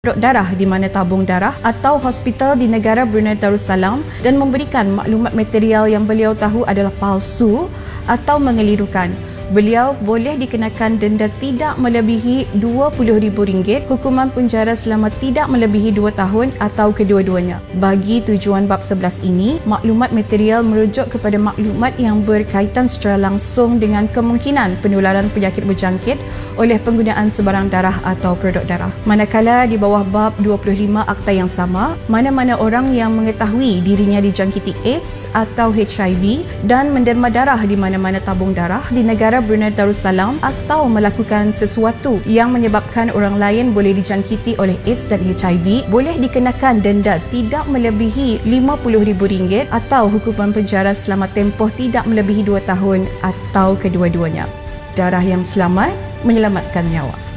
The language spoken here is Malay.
Produk darah di mana tabung darah atau hospital di negara Brunei Darussalam dan memberikan maklumat material yang beliau tahu adalah palsu atau mengelirukan. Beliau boleh dikenakan denda tidak melebihi RM20,000, hukuman penjara selama tidak melebihi 2 tahun atau kedua-duanya. Bagi tujuan bab 11 ini, maklumat material merujuk kepada maklumat yang berkaitan secara langsung dengan kemungkinan penularan penyakit berjangkit oleh penggunaan sebarang darah atau produk darah. Manakala di bawah bab 25 Akta yang sama, mana-mana orang yang mengetahui dirinya dijangkiti AIDS atau HIV dan menderma darah di mana-mana tabung darah di negara Brunei Darussalam atau melakukan sesuatu yang menyebabkan orang lain boleh dijangkiti oleh AIDS dan HIV boleh dikenakan denda tidak melebihi RM50,000 atau hukuman penjara selama tempoh tidak melebihi 2 tahun atau kedua-duanya. Darah yang selamat menyelamatkan nyawa.